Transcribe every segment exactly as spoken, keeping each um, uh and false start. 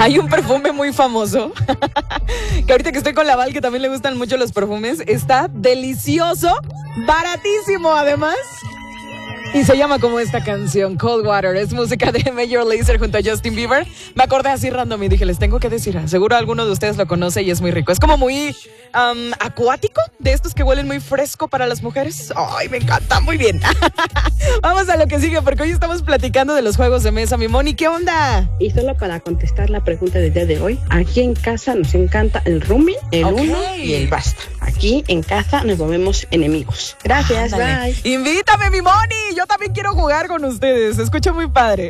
Hay un perfume muy famoso que ahorita que estoy con la Val, que también le gustan mucho los perfumes, está delicioso, baratísimo además. Y se llama como esta canción, Cold Water. Es música de Major Lazer junto a Justin Bieber. Me acordé así random y dije, les tengo que decir, seguro alguno de ustedes lo conoce y es muy rico. Es como muy um, acuático, de estos que huelen muy fresco para las mujeres. Ay, me encanta, muy bien. Vamos a lo que sigue, porque hoy estamos platicando de los juegos de mesa. Mi Moni, ¿qué onda? Y solo para contestar la pregunta del día de hoy, aquí en casa nos encanta el Rumi, el Okay. uno y el basta. Aquí en casa nos volvemos enemigos. Gracias, Ándale. bye. Invítame, mi Moni. Yo también quiero jugar con ustedes. Se escucha muy padre.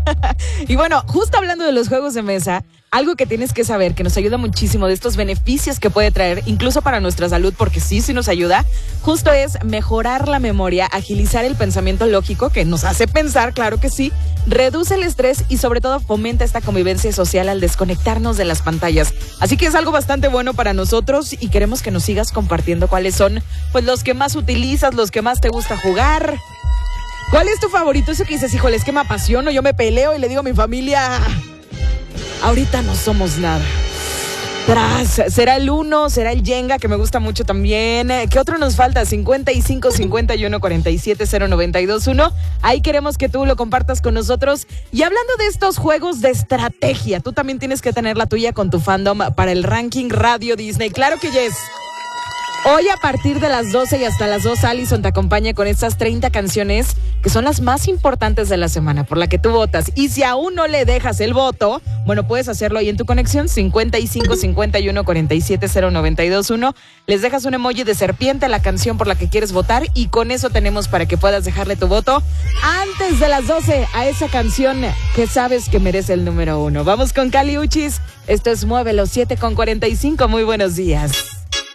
Y bueno, justo hablando de los juegos de mesa, algo que tienes que saber que nos ayuda muchísimo de estos beneficios que puede traer, incluso para nuestra salud, porque sí, sí nos ayuda, justo es mejorar la memoria, agilizar el pensamiento lógico, que nos hace pensar, claro que sí, reduce el estrés y sobre todo fomenta esta convivencia social al desconectarnos de las pantallas. Así que es algo bastante bueno para nosotros y queremos que nos sigas compartiendo cuáles son pues los que más utilizas, los que más te gusta jugar. ¿Cuál es tu favorito? Eso que dices, híjole, es que me apasiono, yo me peleo y le digo a mi familia, ahorita no somos nada. Tras, será el uno, será el Jenga, que me gusta mucho también. ¿Qué otro nos falta? cincuenta y cinco, cincuenta y uno, cuarenta y siete, cero noventa y dos uno. Ahí queremos que tú lo compartas con nosotros. Y hablando de estos juegos de estrategia, tú también tienes que tener la tuya con tu fandom para el ranking Radio Disney. Claro que yes. Hoy a partir de las doce y hasta las dos, Allison te acompaña con estas treinta canciones que son las más importantes de la semana, por la que tú votas. Y si aún no le dejas el voto, bueno, puedes hacerlo ahí en tu conexión, cincuenta y cinco, cincuenta y uno, cuarenta y siete, cero noventa y dos uno. Les dejas un emoji de serpiente a la canción por la que quieres votar y con eso tenemos para que puedas dejarle tu voto antes de las doce a esa canción que sabes que merece el número uno. Vamos con Kali Uchis. Esto es Muévelo, siete con cuarenta y cinco. Muy buenos días.